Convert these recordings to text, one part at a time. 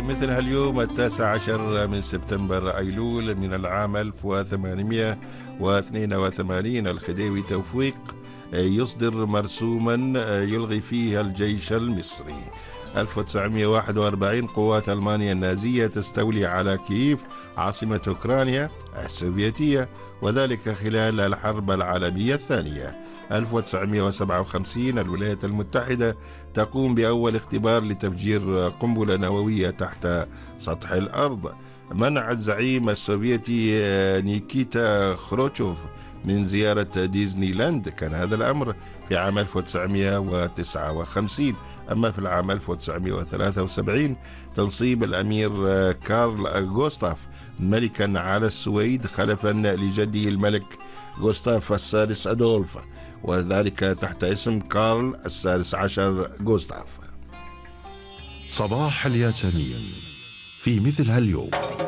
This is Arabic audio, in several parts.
في مثل هاليوم 19 من سبتمبر أيلول من العام 1882 الخديوي توفيق يصدر مرسوما يلغي فيه الجيش المصري. 1941 قوات ألمانيا النازية تستولي على كييف عاصمة أوكرانيا السوفيتية، وذلك خلال الحرب العالمية الثانية. 1957 الولايات المتحدة تقوم بأول اختبار لتفجير قنبلة نووية تحت سطح الأرض. منع الزعيم السوفيتي نيكيتا خروتشوف من زيارة ديزني لاند، كان هذا الأمر في عام 1959. أما في العام 1973 تنصيب الأمير كارل غوستاف ملكا على السويد خلفا لجده الملك غوستاف السادس أدولف، وذلك تحت اسم كارل السادس عشر غوستاف. صباح الياسمين في مثل هاليوم.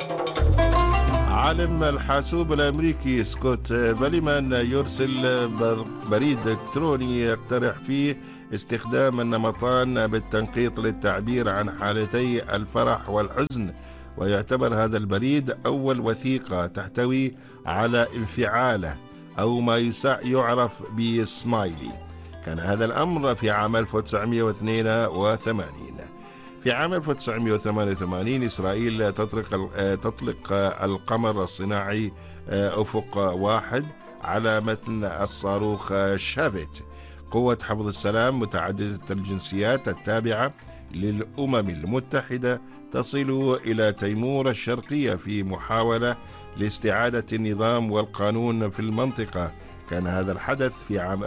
عالم الحاسوب الأمريكي سكوت باليمان يرسل بريد إلكتروني يقترح فيه استخدام النمطان بالتنقيط للتعبير عن حالتي الفرح والحزن، ويعتبر هذا البريد أول وثيقة تحتوي على انفعالة أو ما يعرف بسمايلي. كان هذا الأمر في عام 1982. في عام 1988 إسرائيل تطلق القمر الصناعي أفق واحد على متن الصاروخ شافت. قوة حفظ السلام متعددة الجنسيات التابعة للأمم المتحدة تصل إلى تيمور الشرقية في محاولة لاستعادة النظام والقانون في المنطقة. كان هذا الحدث في عام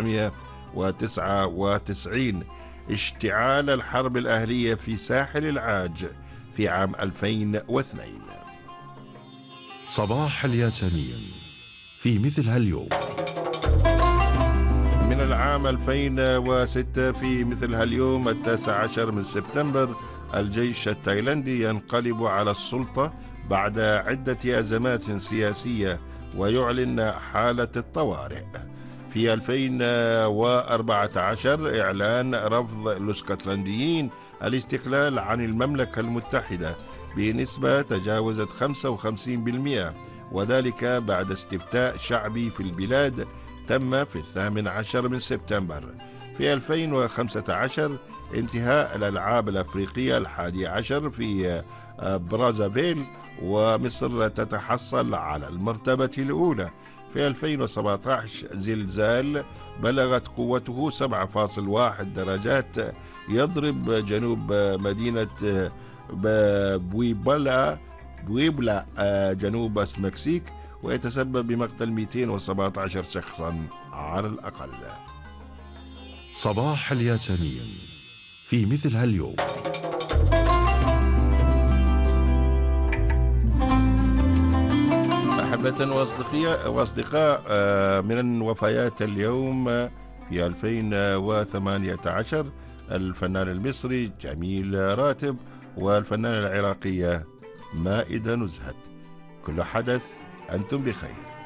1999. اشتعال الحرب الأهلية في ساحل العاج في عام 2002. صباح الياسمين في مثل هاليوم. من العام 2006 في مثل هاليوم 19 من سبتمبر الجيش التايلندي ينقلب على السلطة بعد عدة أزمات سياسية ويعلن حالة الطوارئ. في 2014 إعلان رفض الاسكتلنديين الاستقلال عن المملكة المتحدة بنسبة تجاوزت 55%، وذلك بعد استفتاء شعبي في البلاد تم في 18 من سبتمبر. في 2015 انتهاء الألعاب الأفريقية 11 في برازافيل، ومصر تتحصل على المرتبة الأولى. في 2017 زلزال بلغت قوته 7.1 درجات يضرب جنوب مدينة بويبلا جنوب المكسيك، ويتسبب بمقتل 217 شخصا على الأقل. صباح الياسمين في مثل هاليوم. أحبة وأصدقاء، من وفيات اليوم في 2018 الفنان المصري جميل راتب والفنانة العراقية مائدة نزهت. كل حدث أنتم بخير.